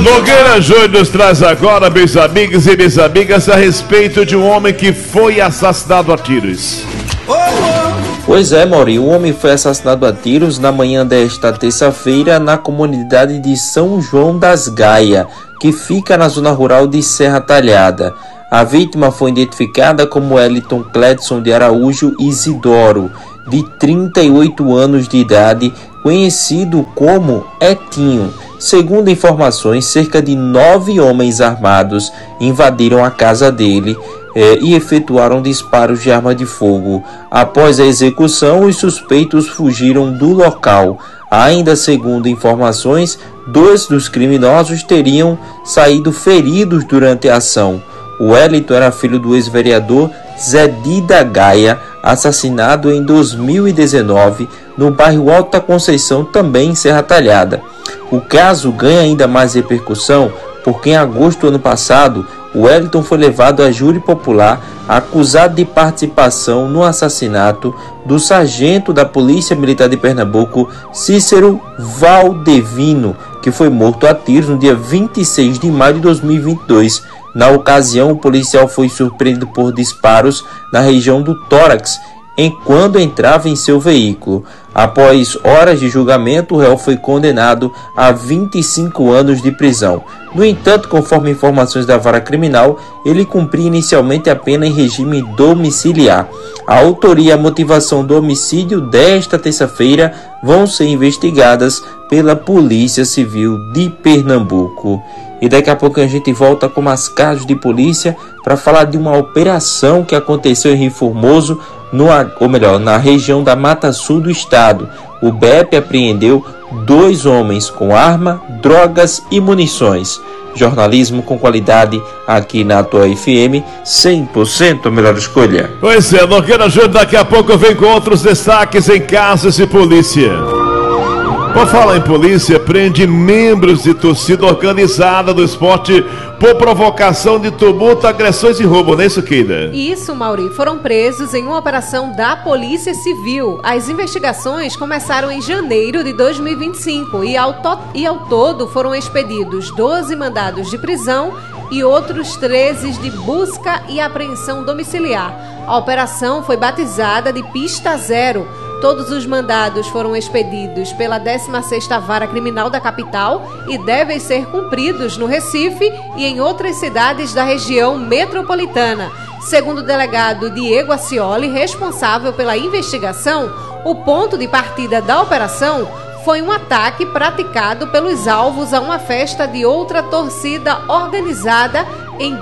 Nogueira Júnior nos traz agora, meus amigos e minhas amigas, a respeito de um homem que foi assassinado a tiros. Pois é, Mauri, o homem foi assassinado a tiros na manhã desta terça-feira na comunidade de São João das Gaia, que fica na zona rural de Serra Talhada. A vítima foi identificada como Wellington Cledson de Araújo Isidoro, de 38 anos de idade, conhecido como Etinho. Segundo informações, cerca de 9 homens armados invadiram a casa dele e efetuaram disparos de arma de fogo. Após a execução, os suspeitos fugiram do local. Ainda segundo informações, 2 dos criminosos teriam saído feridos durante a ação. O Wellington era filho do ex-vereador Zé Dida Gaia, assassinado em 2019 no bairro Alta Conceição, também em Serra Talhada. O caso ganha ainda mais repercussão porque em agosto do ano passado, o Wellington foi levado a júri popular acusado de participação no assassinato do sargento da Polícia Militar de Pernambuco, Cícero Valdevino, que foi morto a tiros no dia 26 de maio de 2022. Na ocasião, o policial foi surpreendido por disparos na região do tórax enquanto entrava em seu veículo. Após horas de julgamento, o réu foi condenado a 25 anos de prisão. No entanto, conforme informações da vara criminal, ele cumpria inicialmente a pena em regime domiciliar. A autoria e a motivação do homicídio desta terça-feira vão ser investigadas pela Polícia Civil de Pernambuco. E daqui a pouco a gente volta com mais casos de polícia para falar de uma operação que aconteceu em Rio Formoso, na região da Mata Sul do estado. O BEP apreendeu 2 homens com arma, drogas e munições. Jornalismo com qualidade aqui na Atual FM, 100% a melhor escolha. Pois é, Nogueira Júnior daqui a pouco vem com outros destaques em casos de polícia. Por falar em polícia, prende membros de torcida organizada do esporte por provocação de tumulto, agressões e roubo, não é isso, Keida? Isso, Mauri. Foram presos em uma operação da Polícia Civil. As investigações começaram em janeiro de 2025 e ao todo foram expedidos 12 mandados de prisão e outros 13 de busca e apreensão domiciliar. A operação foi batizada de Pista Zero. Todos os mandados foram expedidos pela 16ª Vara Criminal da capital e devem ser cumpridos no Recife e em outras cidades da região metropolitana. Segundo o delegado Diego Acioli, responsável pela investigação, o ponto de partida da operação foi um ataque praticado pelos alvos a uma festa de outra torcida organizada em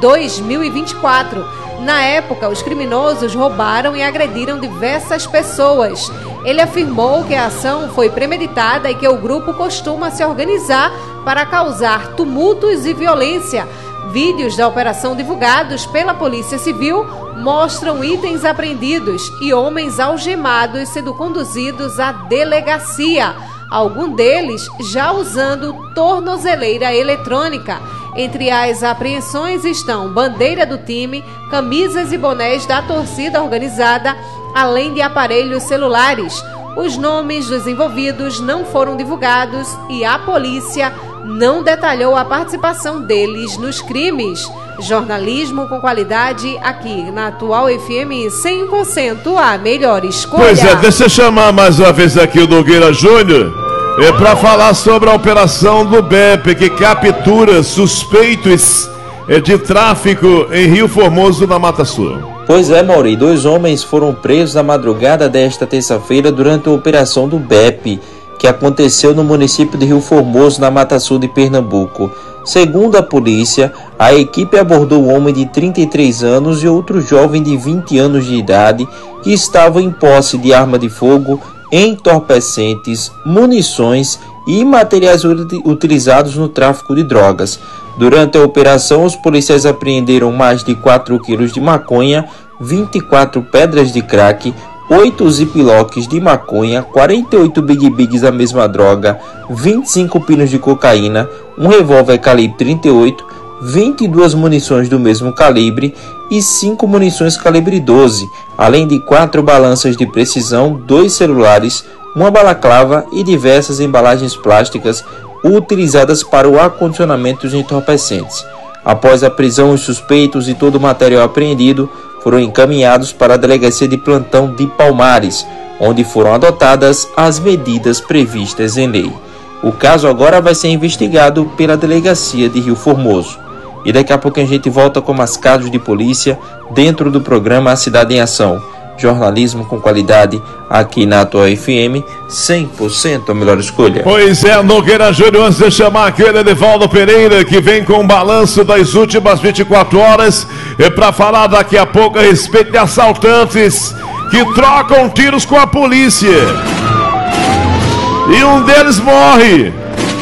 2024. Na época, os criminosos roubaram e agrediram diversas pessoas. Ele afirmou que a ação foi premeditada e que o grupo costuma se organizar para causar tumultos e violência. Vídeos da operação divulgados pela Polícia Civil mostram itens apreendidos e homens algemados sendo conduzidos à delegacia. Alguns deles já usando tornozeleira eletrônica. Entre as apreensões estão bandeira do time, camisas e bonés da torcida organizada, além de aparelhos celulares. Os nomes dos envolvidos não foram divulgados e a polícia não detalhou a participação deles nos crimes. Jornalismo com qualidade aqui na Atual FM 100%, a melhor escolha. Pois é, deixa eu chamar mais uma vez aqui o Nogueira Júnior. Para falar sobre a operação do BEP, que captura suspeitos de tráfico em Rio Formoso, na Mata Sul. Pois é, Mauri, 2 homens foram presos na madrugada desta terça-feira durante a operação do BEP, que aconteceu no município de Rio Formoso, na Mata Sul de Pernambuco. Segundo a polícia, a equipe abordou um homem de 33 anos e outro jovem de 20 anos de idade que estavam em posse de arma de fogo, entorpecentes, munições e materiais utilizados no tráfico de drogas. Durante a operação, os policiais apreenderam mais de 4 quilos de maconha, 24 pedras de crack, 8 ziplocs de maconha, 48 Big Bigs da mesma droga, 25 pinos de cocaína, um revólver calibre 38, 22 munições do mesmo calibre e 5 munições calibre 12, além de 4 balanças de precisão, 2 celulares, uma balaclava e diversas embalagens plásticas utilizadas para o acondicionamento dos entorpecentes. Após a prisão, os suspeitos e todo o material apreendido foram encaminhados para a Delegacia de Plantão de Palmares, onde foram adotadas as medidas previstas em lei. O caso agora vai ser investigado pela Delegacia de Rio Formoso. E daqui a pouco a gente volta com mais casos de polícia dentro do programa A Cidade em Ação. Jornalismo com qualidade aqui na Atual FM, 100% a melhor escolha. Pois é, Nogueira Júnior, antes de chamar aquele Edivaldo Pereira, que vem com o balanço das últimas 24 horas, para falar daqui a pouco a respeito de assaltantes que trocam tiros com a polícia. E um deles morre.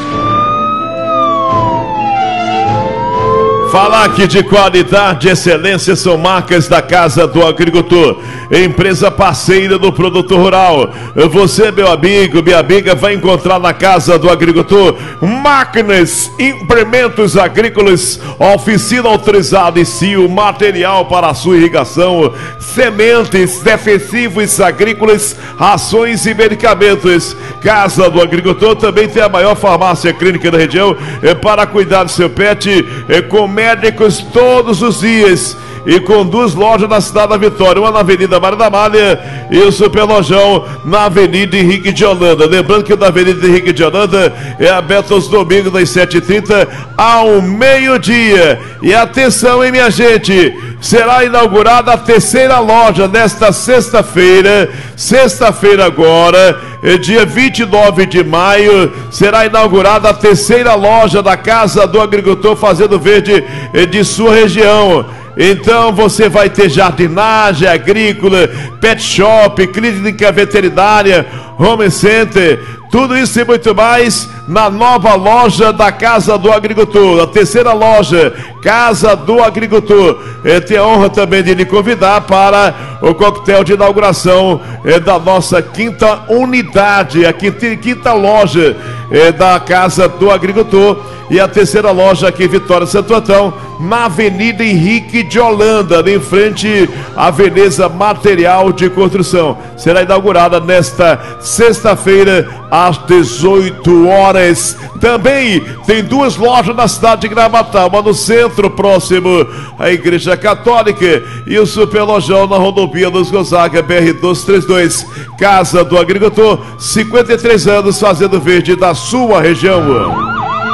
Falar aqui de qualidade e excelência são marcas da Casa do Agricultor, empresa parceira do produtor rural. Você, meu amigo, minha amiga, vai encontrar na Casa do Agricultor máquinas, implementos agrícolas, oficina autorizada e CIO, material para a sua irrigação, sementes, defensivos agrícolas, rações e medicamentos. Casa do Agricultor também tem a maior farmácia clínica da região para cuidar do seu pet com médicos todos os dias, e com 2 lojas na cidade da Vitória, uma na Avenida Maria da Malha e o Superlojão na Avenida Henrique de Holanda. Lembrando que o da Avenida Henrique de Holanda é aberto aos domingos das 7h30 ao meio-dia. E atenção, hein, minha gente, será inaugurada a 3ª loja nesta sexta-feira agora, dia 29 de maio, será inaugurada a 3ª loja da Casa do Agricultor Fazendo Verde de sua região. Então você vai ter jardinagem agrícola, pet shop, clínica veterinária, home center, tudo isso e muito mais na nova loja da Casa do Agricultor, a 3ª loja, Casa do Agricultor. Tenho a honra também de lhe convidar para o coquetel de inauguração da nossa 5ª unidade, a 5ª loja da Casa do Agricultor, e a 3ª loja aqui em Vitória Santo Antão, na Avenida Henrique de Holanda, em frente à Veneza Material de Construção. Será inaugurada nesta sexta-feira às 18 horas. Também tem 2 lojas na cidade de Gravatar, uma no centro, próximo à Igreja Católica, e o Superlojão na rodovia Luiz Gonzaga, BR-232. Casa do Agricultor, 53 anos fazendo verde da sua região.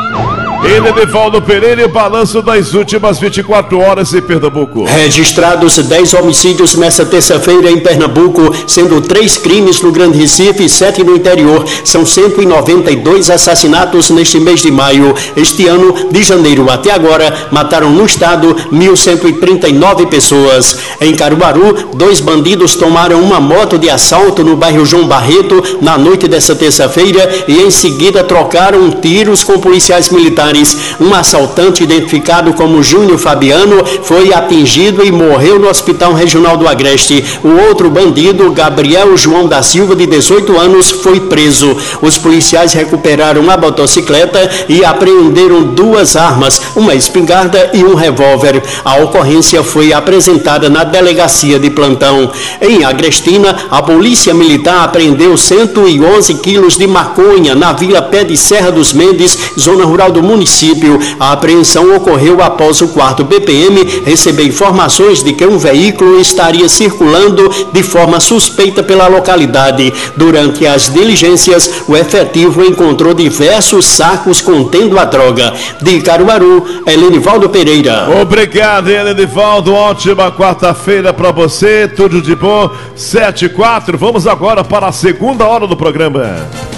Ele, Edivaldo Pereira, e o balanço das últimas 24 horas em Pernambuco. Registrados 10 homicídios nesta terça-feira em Pernambuco, sendo 3 crimes no Grande Recife e 7 no interior. São 192 assassinatos neste mês de maio. Este ano, de janeiro até agora, mataram no estado 1.139 pessoas. Em Caruaru, 2 bandidos tomaram uma moto de assalto no bairro João Barreto na noite desta terça-feira e em seguida trocaram tiros com policiais militares. Um assaltante identificado como Júnior Fabiano foi atingido e morreu no Hospital Regional do Agreste. O outro bandido, Gabriel João da Silva, de 18 anos, foi preso. Os policiais recuperaram a motocicleta e apreenderam 2 armas, uma espingarda e um revólver. A ocorrência foi apresentada na Delegacia de Plantão. Em Agrestina, a Polícia Militar apreendeu 111 quilos de maconha na Vila Pé de Serra dos Mendes, zona rural do município. A apreensão ocorreu após o 4º BPM receber informações de que um veículo estaria circulando de forma suspeita pela localidade. Durante as diligências, o efetivo encontrou diversos sacos contendo a droga. De Caruaru, Helenivaldo Pereira. Obrigado, Helenivaldo. Ótima quarta-feira para você. Tudo de bom. 7h04. Vamos agora para a segunda hora do programa.